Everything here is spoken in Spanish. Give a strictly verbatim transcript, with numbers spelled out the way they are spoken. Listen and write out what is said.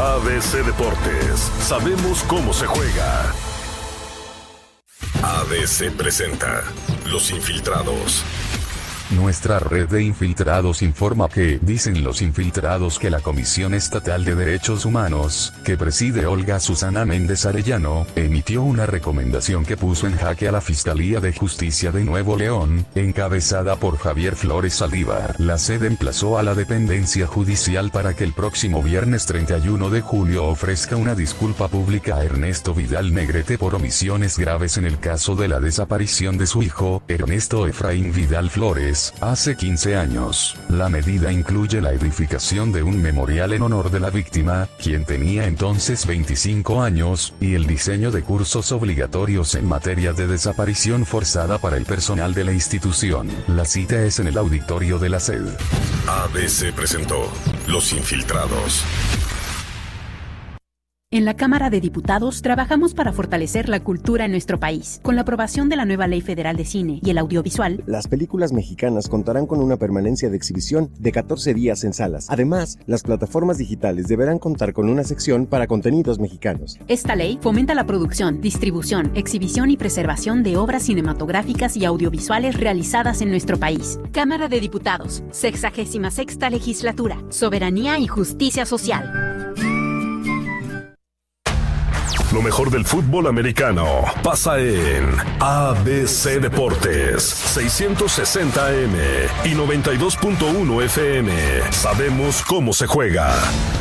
A B C Deportes, sabemos cómo se juega. A B C presenta Los Infiltrados. Nuestra red de infiltrados informa que, dicen los infiltrados, que la Comisión Estatal de Derechos Humanos, que preside Olga Susana Méndez Arellano, emitió una recomendación que puso en jaque a la Fiscalía de Justicia de Nuevo León, encabezada por Javier Flores Saldívar. La sede emplazó a la dependencia judicial para que el próximo viernes treinta y uno de julio ofrezca una disculpa pública a Ernesto Vidal Negrete por omisiones graves en el caso de la desaparición de su hijo, Ernesto Efraín Vidal Flores, hace quince años. La medida incluye la edificación de un memorial en honor de la víctima, quien tenía entonces veinticinco años, y el diseño de cursos obligatorios en materia de desaparición forzada para el personal de la institución. La cita es en el auditorio de la sed. A B C presentó Los Infiltrados. En la Cámara de Diputados trabajamos para fortalecer la cultura en nuestro país. Con la aprobación de la nueva Ley Federal de Cine y el Audiovisual, las películas mexicanas contarán con una permanencia de exhibición de catorce días en salas. Además, las plataformas digitales deberán contar con una sección para contenidos mexicanos. Esta ley fomenta la producción, distribución, exhibición y preservación de obras cinematográficas y audiovisuales realizadas en nuestro país. Cámara de Diputados, sexagésima sexta Legislatura, Soberanía y Justicia Social. Lo mejor del fútbol americano pasa en A B C Deportes, seiscientos sesenta A M y noventa y dos punto uno F M. Sabemos cómo se juega.